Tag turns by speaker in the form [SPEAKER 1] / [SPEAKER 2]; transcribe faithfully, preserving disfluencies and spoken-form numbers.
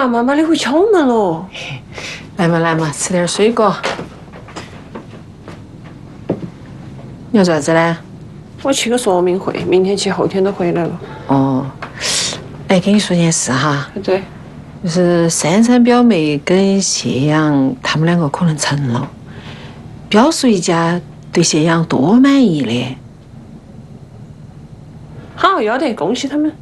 [SPEAKER 1] 呀，妈妈你会敲门喽！
[SPEAKER 2] 来嘛来嘛，吃点水果。你要做啥子呢？
[SPEAKER 1] 我去个说明会，明天去，后天都回来了。
[SPEAKER 2] 哦，哎，跟你说件事哈。
[SPEAKER 1] 对。
[SPEAKER 2] 就是珊珊表妹跟谢阳他们两个可能成了，表叔一家对谢阳多满意的。
[SPEAKER 1] 好，要得，恭喜他们。